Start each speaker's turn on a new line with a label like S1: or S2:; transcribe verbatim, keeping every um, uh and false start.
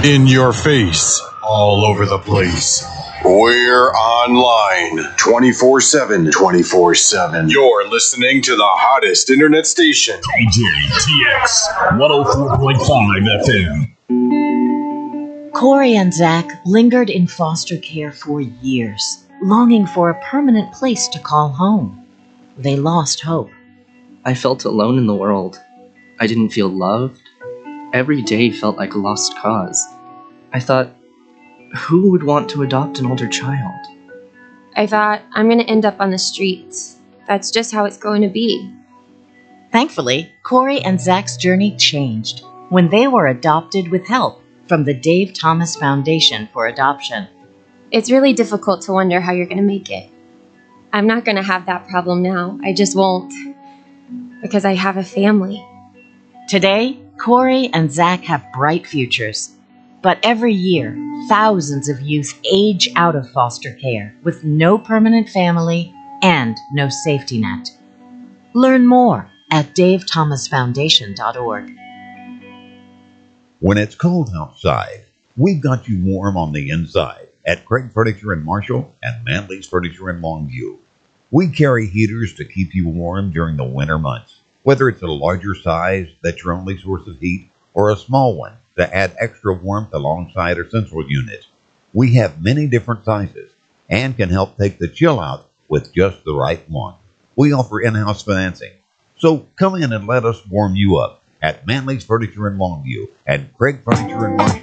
S1: In your face, all over the place. We're online twenty-four seven. twenty-four seven. You're listening to the hottest internet station.
S2: D J T X one oh four point five F M.
S3: Corey and Zach lingered in foster care for years, longing for a permanent place to call home. They lost hope.
S4: I felt alone in the world. I didn't feel loved. Every day felt like a lost cause. I thought, who would want to adopt an older child?
S5: I thought, I'm going to end up on the streets. That's just how it's going to be.
S3: Thankfully, Corey and Zach's journey changed when they were adopted with help from the Dave Thomas Foundation for Adoption.
S5: It's really difficult to wonder how you're going to make it. I'm not going to have that problem now. I just won't. Because I have a family.
S3: Today, Corey and Zach have bright futures. But every year, thousands of youth age out of foster care with no permanent family and no safety net. Learn more at dave thomas foundation dot org.
S6: When it's cold outside, we've got you warm on the inside at Craig Furniture in Marshall and Manley's Furniture in Longview. We carry heaters to keep you warm during the winter months, whether it's a larger size that's your only source of heat or a small one to add extra warmth alongside our central unit. We have many different sizes and can help take the chill out with just the right one. We offer in-house financing, so come in and let us warm you up at Manley's Furniture in Longview and Craig Furniture in Marshall.